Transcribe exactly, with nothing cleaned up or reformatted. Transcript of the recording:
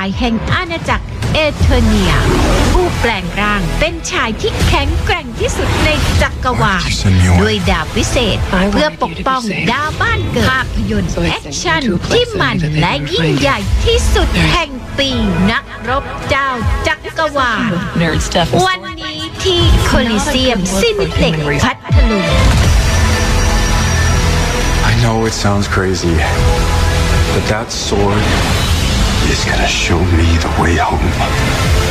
ายแห่งอาณาจักรเอเธอร์เนียผู้แปลงร่างเป็นชายที่แข็งแกร่งที่สุดในจักรวาลด้วยดาบวิเศษเพื่อปกป้องดาวบ้านเกิดภาพยนตร์แอคชั่นที่มันและยิ่งใหญ่ที่สุดแห่งปีนักรบเจ้าจักรวาลวันนี้ที่โคลิเซียมซินิเพ็กพัทลุง I know it sounds crazy, but that sword is gonna show me the way home.